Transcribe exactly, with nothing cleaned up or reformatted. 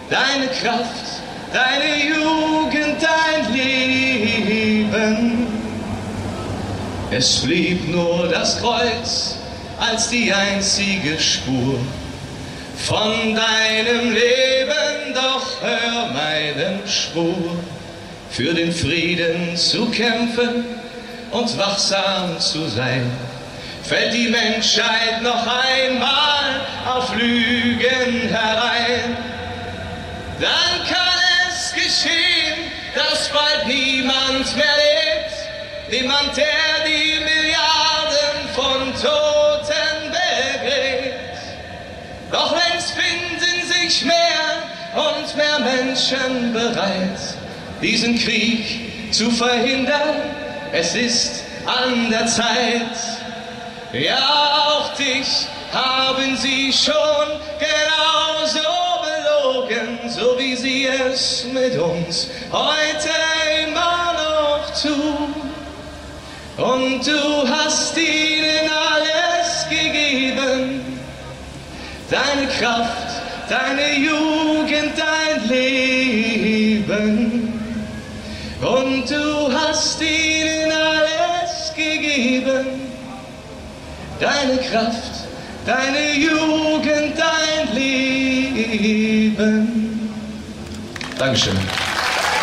deine Kraft, deine Jugend, dein Leben. Es blieb nur das Kreuz als die einzige Spur von deinem Leben, doch hör meinen Schwur, für den Frieden zu kämpfen und wachsam zu sein. Fällt die Menschheit noch einmal auf Lügen herein, dann kann es geschehen, dass bald niemand mehr lebt, niemand, der die Milliarden von Toten begräbt. Doch längst finden sich mehr und mehr Menschen bereit, diesen Krieg zu verhindern. Es ist an der Zeit. Ja, auch dich haben sie schon genauso belogen, so wie sie es mit uns heute immer noch tun. Und du hast ihnen alles gegeben, deine Kraft, deine Jugend, dein Leben. Und du hast ihnen alles gegeben, deine Kraft, deine Jugend, dein Leben. Dankeschön.